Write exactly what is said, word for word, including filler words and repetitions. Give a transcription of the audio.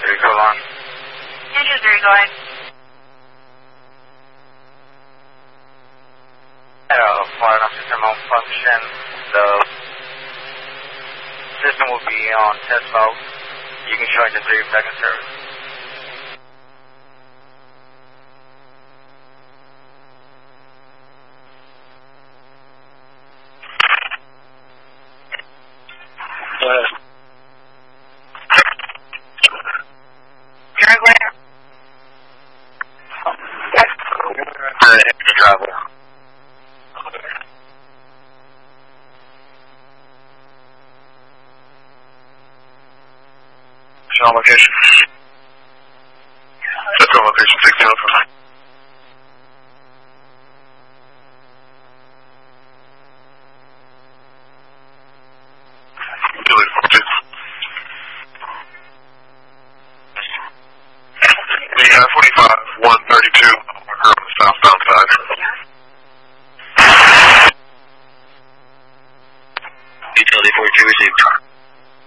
three, go on. two two three, go ahead. Uh, fire alarm system malfunction. The system will be on test mode. You can join the three second service. Go ahead. Sure, go ahead. Uh, empty travel. Show location. That's on location sixteen oh five. Delete fourteen. The uh, forty-five.